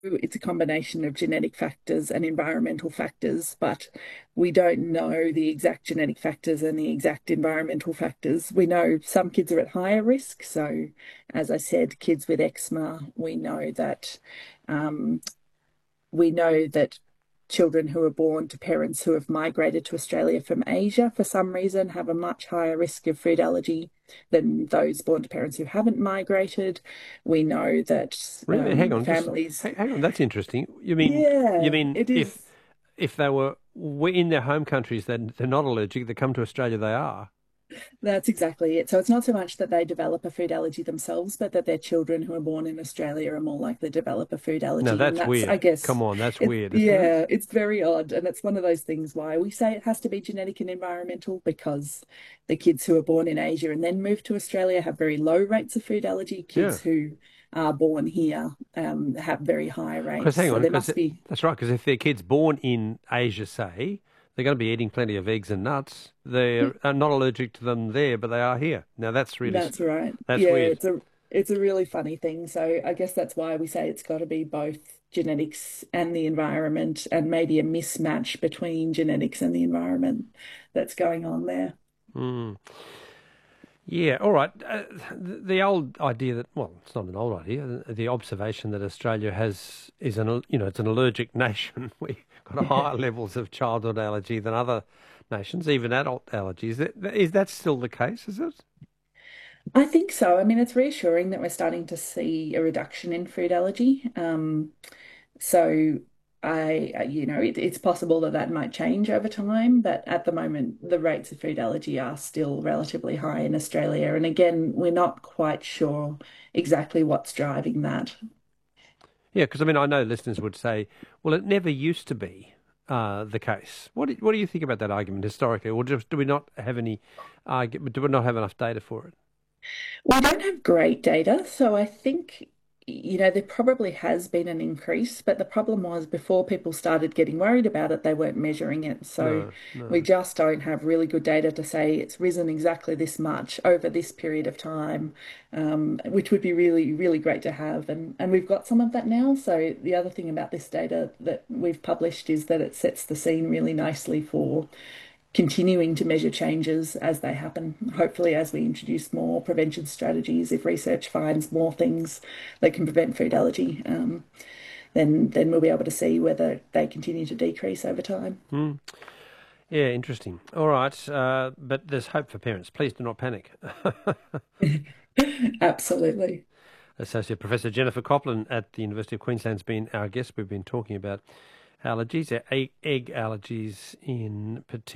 it's a combination of genetic factors and environmental factors, but we don't know the exact genetic factors and the exact environmental factors. We know some kids are at higher risk. So, as I said, kids with eczema, um, we know that children who are born to parents who have migrated to Australia from Asia for some reason have a much higher risk of food allergy than those born to parents who haven't migrated. We know that Really? Hang on, just families, hang on. That's interesting. You yeah, mean it is. if they were in their home countries, then they're not allergic. They come to Australia, they are. That's exactly it. So it's not so much that they develop a food allergy themselves, but that their children who are born in Australia are more likely to develop a food No, allergy. And that's that's, I weird. guess, Come on, that's it, weird, isn't it? yeah, it's very odd. And it's one of those things why we say it has to be genetic and environmental because the kids who are born in Asia and then move to Australia have very low rates of food allergy. Yeah. Kids who are born here have very high Because rates. hang So on, there because must be, that's right. Because if their kid's born in Asia, say, they're going to be eating plenty of eggs and nuts. They're not allergic to them there, but they are here. Now that's right. that's Yeah, weird. it's a really funny thing. So I guess that's why we say it's got to be both genetics and the environment, and maybe a mismatch between genetics and the environment that's going on there. Mm. Yeah, all right. The old idea that, well, it's not an old idea. The observation that Australia is it's an allergic nation. We've got higher levels of childhood allergy than other nations, even adult allergies. Is that still the case? Is it? I think so. I mean, it's reassuring that we're starting to see a reduction in food allergy. So it's possible that that might change over time, but at the moment, the rates of food allergy are still relatively high in Australia. And again, we're not quite sure exactly what's driving that. Yeah, because I mean, I know listeners would say, well, it never used to be the case. What do you think about that argument historically, or just do we not have any argument? Do we not have enough data for it? We don't have great data, so I think, there probably has been an increase, but the problem was before people started getting worried about it, they weren't measuring it. So No, we no. just don't have really good data to say it's risen exactly this much over this period of time, which would be really, really great to have. And we've got some of that now. So the other thing about this data that we've published is that it sets the scene really nicely for continuing to measure changes as they happen. Hopefully, as we introduce more prevention strategies, if research finds more things that can prevent food allergy, then we'll be able to see whether they continue to decrease over time. Hmm. Yeah, interesting. All right, but there's hope for parents. Please do not panic. Absolutely. Associate Professor Jennifer Copland at the University of Queensland's been our guest. We've been talking about allergies, egg allergies in particular.